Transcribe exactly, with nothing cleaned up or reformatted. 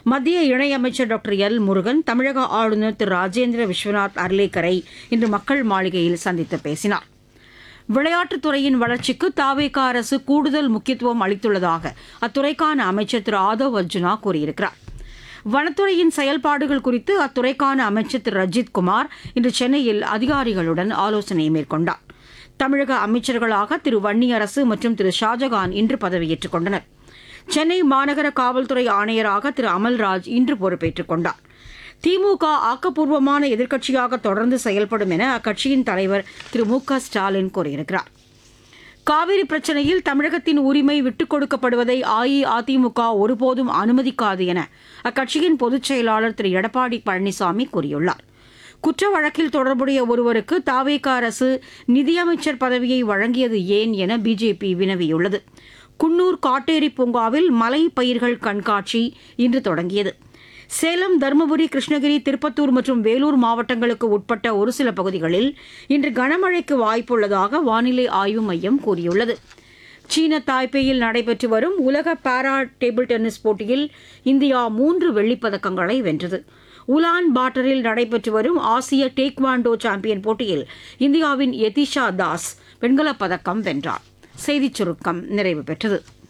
மத்திய இணையமைச்சர் doctor L Murugan தமிழக ஆளுநர் திரு ராஜேந்திர விஸ்வநாத் அர்லேக்கரை இன்று மக்கள் மாளிகையில் சந்தித்து பேசினார். விளையாட்டுத்துறையின் வளர்ச்சிக்கு தாவேகா அரசு கூடுதல் முக்கியத்துவம் அளித்துள்ளதாக அத்துறைக்கான அமைச்சர் திரு ஆதவ் அர்ஜுனா கூறியிருக்கிறார். வனத்துறையின் செயல்பாடுகள் குறித்து அத்துறைக்கான அமைச்சர் திரு ரஜித் குமார் இன்று சென்னையில் அதிகாரிகளுடன் ஆலோசனை மேற்கொண்டார். தமிழக அமைச்சர்களாக திரு வன்னியரசு மற்றும் திரு ஷாஜகான் இன்று பதவியேற்றுக் கொண்டனர். சென்னை மாநகர காவல்துறை ஆணையராக திரு அமல்ராஜ் இன்று பொறுப்பேற்றுக் கொண்டார். திமுக ஆக்கப்பூர்வமான எதிர்க்கட்சியாக தொடர்ந்து செயல்படும் என அக்கட்சியின் தலைவர் திரு மு க ஸ்டாலின் கூறியிருக்கிறார். காவிரி பிரச்சினையில் தமிழகத்தின் உரிமை விட்டுக் கொடுக்கப்படுவதை அஇஅதிமுக ஒருபோதும் அனுமதிக்காது என அக்கட்சியின் பொதுச் செயலாளர் திரு எடப்பாடி பழனிசாமி கூறியுள்ளார். குற்ற வழக்கில் தொடர்புடைய ஒருவருக்கு தாவேகா அரசு நிதியமைச்சர் பதவியை வழங்கியது ஏன் என பிஜேபி வினவியுள்ளது. குன்னூர் காட்டேரி பூங்காவில் மலை பயிர்கள் கண்காட்சி இன்று தொடங்கியது. சேலம், தருமபுரி, கிருஷ்ணகிரி, திருப்பத்தூர் மற்றும் வேலூர் மாவட்டங்களுக்கு உட்பட்ட ஒரு சில பகுதிகளில் இன்று கனமழைக்கு வாய்ப்புள்ளதாக வானிலை ஆய்வு மையம் கூறியுள்ளது. சீன தாய்பேயில் நடைபெற்று வரும் உலக பாரா டேபிள் டென்னிஸ் போட்டியில் இந்தியா மூன்று வெள்ளிப்பதக்கங்களை வென்றது. உலான் பாட்டரில் நடைபெற்று வரும் ஆசிய டேக்வாண்டோ சாம்பியன் போட்டியில் இந்தியாவின் யதிஷா தாஸ் வெண்கலப் பதக்கம் வென்றார். செய்திச் சுருக்கம் நிறைவு பெற்றது.